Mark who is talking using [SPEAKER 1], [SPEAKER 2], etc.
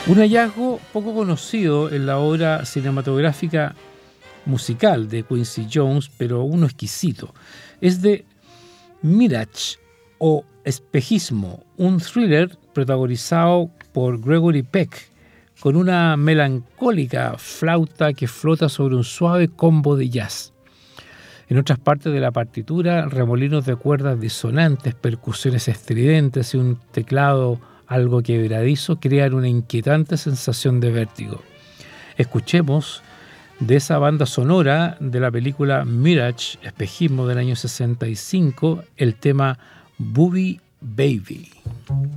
[SPEAKER 1] Un hallazgo poco conocido en la obra cinematográfica musical de Quincy Jones, pero uno exquisito, es de Mirage o Espejismo, un thriller protagonizado por Gregory Peck, con una melancólica flauta que flota sobre un suave combo de jazz. En otras partes de la partitura, remolinos de cuerdas disonantes, percusiones estridentes y un teclado algo quebradizo crean una inquietante sensación de vértigo. Escuchemos de esa banda sonora de la película Mirage, Espejismo del año 65, el tema Boogie Baby.